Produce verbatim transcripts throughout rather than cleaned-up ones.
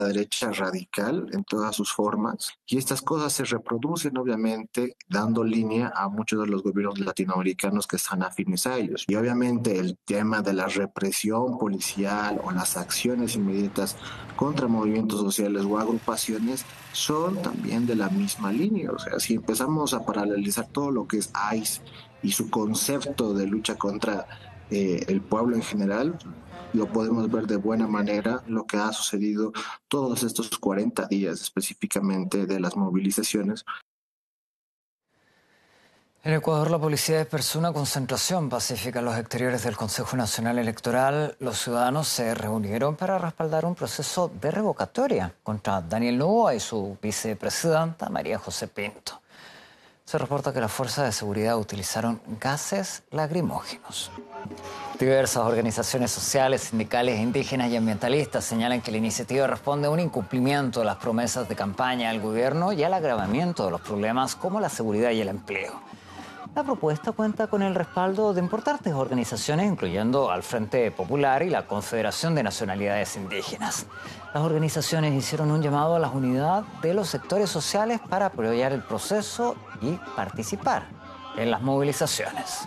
derecha radical en todas sus formas, y estas cosas se reproducen obviamente dando línea a muchos de los gobiernos latinoamericanos que están afines a ellos. Y obviamente el tema de la represión policial o las acciones inmediatas contra movimientos sociales o agrupaciones son también de la misma línea. O sea, si empezamos a paralelizar todo lo que es I C E y su concepto de lucha contra eh, el pueblo en general, lo podemos ver de buena manera lo que ha sucedido todos estos cuarenta días específicamente de las movilizaciones. En Ecuador, la policía dispersó una concentración pacífica en los exteriores del Consejo Nacional Electoral. Los ciudadanos se reunieron para respaldar un proceso de revocatoria contra Daniel Noboa y su vicepresidenta María José Pinto. Se reporta que las fuerzas de seguridad utilizaron gases lacrimógenos. Diversas organizaciones sociales, sindicales, indígenas y ambientalistas señalan que la iniciativa responde a un incumplimiento de las promesas de campaña del gobierno y al agravamiento de los problemas como la seguridad y el empleo. La propuesta cuenta con el respaldo de importantes organizaciones, incluyendo al Frente Popular y la Confederación de Nacionalidades Indígenas. Las organizaciones hicieron un llamado a la unidad de los sectores sociales para apoyar el proceso y participar en las movilizaciones.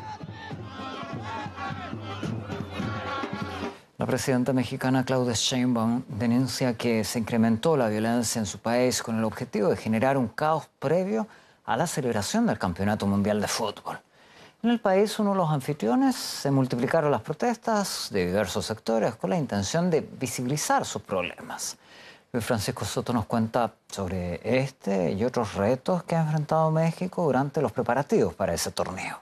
La presidenta mexicana Claudia Sheinbaum denuncia que se incrementó la violencia en su país con el objetivo de generar un caos previo a la celebración del Campeonato Mundial de Fútbol. En el país, uno de los anfitriones, se multiplicaron las protestas de diversos sectores con la intención de visibilizar sus problemas. Luis Francisco Soto nos cuenta sobre este y otros retos que ha enfrentado México durante los preparativos para ese torneo.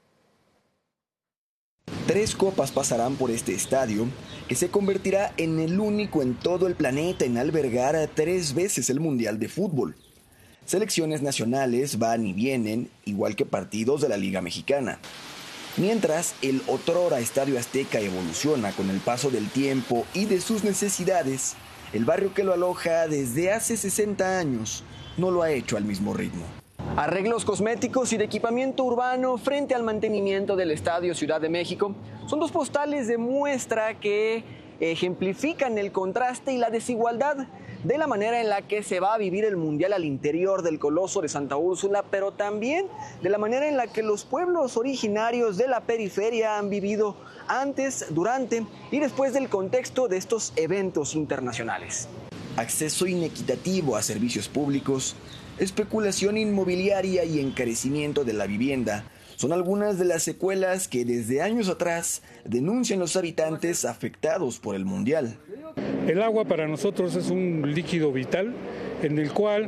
Tres copas pasarán por este estadio, que se convertirá en el único en todo el planeta en albergar a tres veces el Mundial de Fútbol. Selecciones nacionales van y vienen, igual que partidos de la Liga Mexicana. Mientras el otrora Estadio Azteca evoluciona con el paso del tiempo y de sus necesidades, el barrio que lo aloja desde hace sesenta años no lo ha hecho al mismo ritmo. Arreglos cosméticos y de equipamiento urbano frente al mantenimiento del Estadio Ciudad de México son dos postales de muestra que ejemplifican el contraste y la desigualdad de la manera en la que se va a vivir el Mundial al interior del Coloso de Santa Úrsula, pero también de la manera en la que los pueblos originarios de la periferia han vivido antes, durante y después del contexto de estos eventos internacionales. Acceso inequitativo a servicios públicos, especulación inmobiliaria y encarecimiento de la vivienda son algunas de las secuelas que desde años atrás denuncian los habitantes afectados por el Mundial. El agua para nosotros es un líquido vital en el cual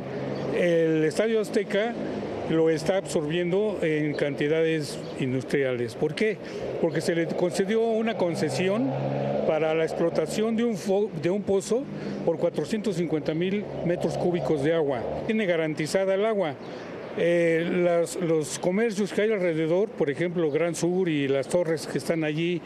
el Estadio Azteca lo está absorbiendo en cantidades industriales. ¿Por qué? Porque se le concedió una concesión para la explotación de un, fo- de un pozo por cuatrocientos cincuenta mil metros cúbicos de agua. Tiene garantizada el agua. Eh, las, los comercios que hay alrededor, por ejemplo, Gran Sur y las torres que están allí,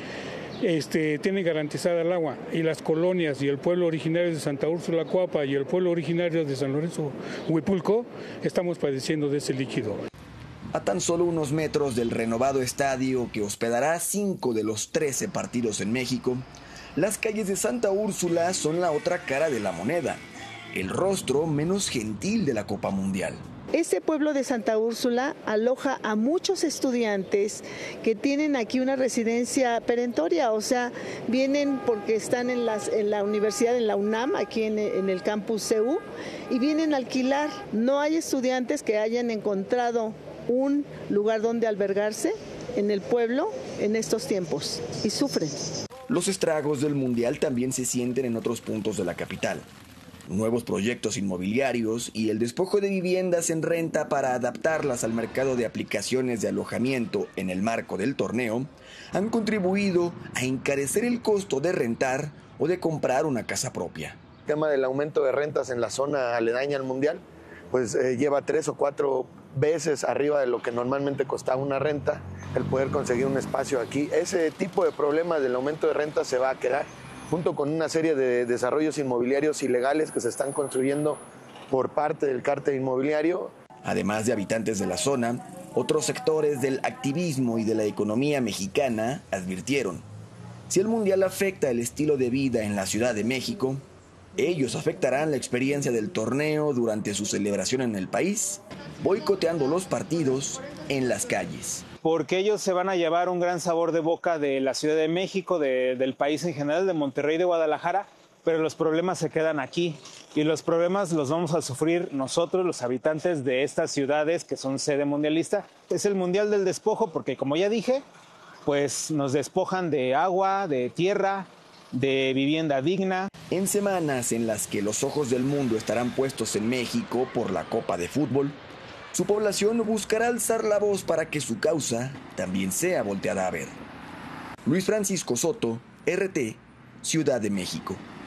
este, tienen garantizada el agua. Y las colonias y el pueblo originario de Santa Úrsula Coapa y el pueblo originario de San Lorenzo Huipulco estamos padeciendo de ese líquido. A tan solo unos metros del renovado estadio que hospedará cinco de los trece partidos en México, las calles de Santa Úrsula son la otra cara de la moneda, el rostro menos gentil de la Copa Mundial. Este pueblo de Santa Úrsula aloja a muchos estudiantes que tienen aquí una residencia perentoria, o sea, vienen porque están en, las, en la universidad, en la UNAM, aquí en, en el campus C U, y vienen a alquilar. No hay estudiantes que hayan encontrado un lugar donde albergarse en el pueblo en estos tiempos y sufren. Los estragos del Mundial también se sienten en otros puntos de la capital. Nuevos proyectos inmobiliarios y el despojo de viviendas en renta para adaptarlas al mercado de aplicaciones de alojamiento en el marco del torneo han contribuido a encarecer el costo de rentar o de comprar una casa propia. El tema del aumento de rentas en la zona aledaña al Mundial, pues eh, lleva tres o cuatro veces arriba de lo que normalmente costaba una renta, el poder conseguir un espacio aquí. Ese tipo de problemas del aumento de rentas se va a quedar, junto con una serie de desarrollos inmobiliarios ilegales que se están construyendo por parte del cártel inmobiliario. Además de habitantes de la zona, otros sectores del activismo y de la economía mexicana advirtieron: si el Mundial afecta el estilo de vida en la Ciudad de México, Ellos afectarán la experiencia del torneo durante su celebración en el país, boicoteando los partidos en las calles. Porque ellos se van a llevar un gran sabor de boca de la Ciudad de México, de, del país en general, de Monterrey, de Guadalajara, pero los problemas se quedan aquí. Y los problemas los vamos a sufrir nosotros, los habitantes de estas ciudades que son sede mundialista. Es el Mundial del Despojo porque, como ya dije, pues nos despojan de agua, de tierra, de vivienda digna. En semanas en las que los ojos del mundo estarán puestos en México por la Copa de Fútbol, su población buscará alzar la voz para que su causa también sea volteada a ver. Luis Francisco Soto, R T, Ciudad de México.